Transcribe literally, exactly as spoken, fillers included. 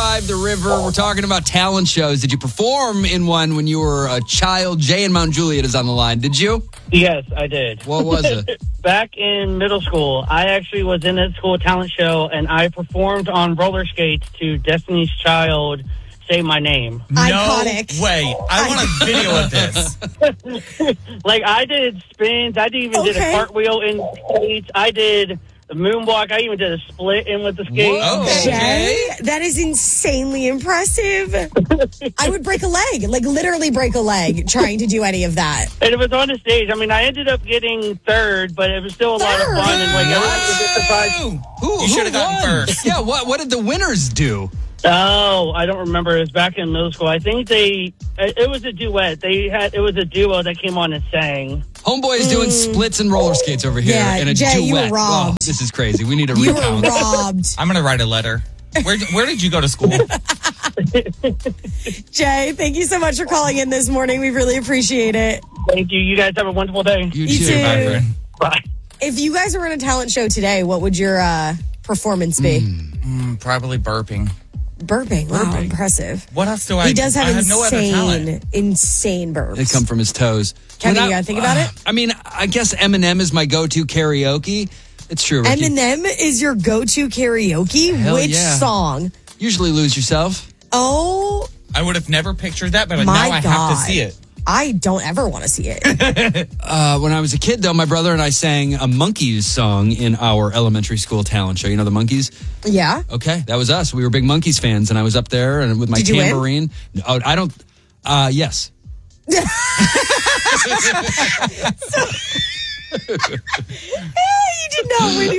Drive the River. We're talking about talent shows. Did you perform in one when you were a child? Jay in Mount Juliet is on the line. Did you? Yes, I did. What was it? Back in middle school, I actually was in a school talent show, and I performed on roller skates to Destiny's Child, Say My Name. Iconic. No way. I want a video of this. Like, I did spins. I even Okay. did a cartwheel in skates. I did the moonwalk. I even did a split in with the skates. Whoa. Jay, that is insanely impressive. I would break a leg, like literally break a leg trying to do any of that. And it was on the stage. I mean, I ended up getting third, but it was still a lot of Third? fun. And, like, everyone was just surprised. Who, You who should have gotten won? first. Yeah, what, what did the winners do? Oh, I don't remember. It was back in middle school. I think they, it was a duet. They had, it was a duo that came on and sang. Homeboy's doing splits and roller skates over here Yeah, in a Jay, duet. you were robbed. Oh, this is crazy. We need a You were recount. robbed. I'm going to write a letter. Where, where did you go to school? Jay, thank you so much for calling in this morning. We really appreciate it. Thank you. You guys have a wonderful day. You, You too. too. Bye, friend. Bye. If you guys were in a talent show today, what would your uh, performance be? Mm, probably burping. Burping. Wow, Burping. impressive. What else do I He does have I have no other insane, talent. insane burps. They come from his toes. Kevin, When you I- gotta think about it? I mean, I guess Eminem is my go-to karaoke. It's true, Ricky. Eminem is your go-to karaoke? Hell Which yeah. song? Usually Lose Yourself. Oh, I would have never pictured that, but my now I God. have to see it. I don't ever want to see it. Uh, when I was a kid, though, my brother and I sang a Monkees song in our elementary school talent show. You know the Monkees? Yeah. Okay, that was us. We were big Monkees fans, and I was up there and with my Did you win? tambourine. Oh, I don't. Uh, yes. You did not win.